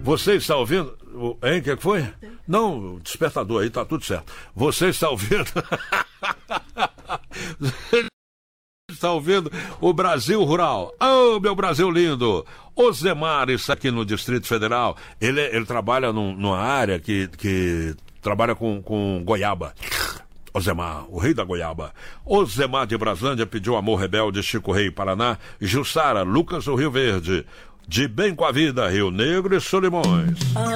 Você está ouvindo? Hein, o que foi? Não, o despertador aí, tá tudo certo. Você está ouvindo? Está ouvindo o Brasil Rural. Oh, meu Brasil lindo! O Zemar está aqui no Distrito Federal. Ele trabalha numa área que trabalha com goiaba. O Zemar, o rei da goiaba. O Zemar de Braslândia pediu Amor Rebelde, Chico Rei, Paraná. Jussara, Lucas do Rio Verde. De Bem com a Vida, Rio Negro e Solimões.